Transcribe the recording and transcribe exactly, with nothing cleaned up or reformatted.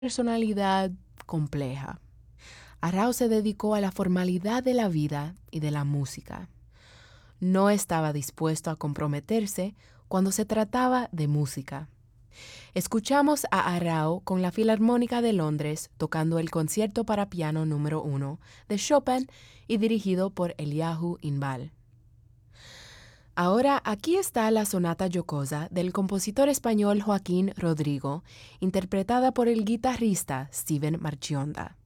personalidad compleja. Arrau se dedicó a la formalidad de la vida y de la música. No estaba dispuesto a comprometerse cuando se trataba de música. Escuchamos a Arrau con la Filarmónica de Londres tocando el concierto para piano número uno de Chopin y dirigido por Eliahu Inbal. Ahora aquí está la sonata jocosa del compositor español Joaquín Rodrigo, interpretada por el guitarrista Steven Marchionda.